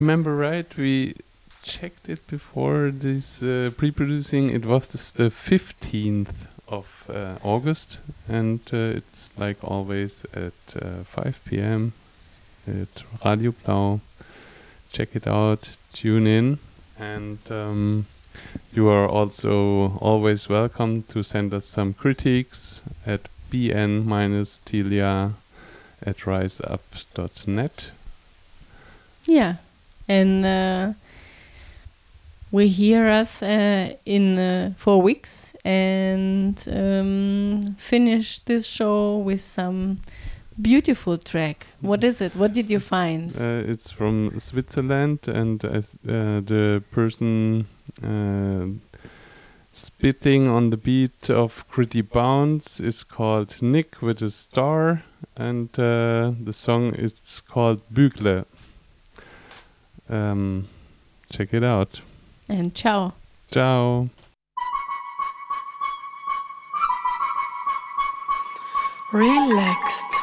Remember right? We checked it before this pre-producing. It was the 15th of August, and it's like always at 5 p.m. at Radio Blau. Check it out, tune in, and you are also always welcome to send us some critiques at bn-tilia@riseup.net. Yeah, and we hear us in 4 weeks and finish this show with some beautiful track. What is it? What did you find? It's from Switzerland, and the person spitting on the beat of Gritty Bounce is called Nick with a star, and the song is called Bügle. Check it out. And ciao. Ciao. Relaxed.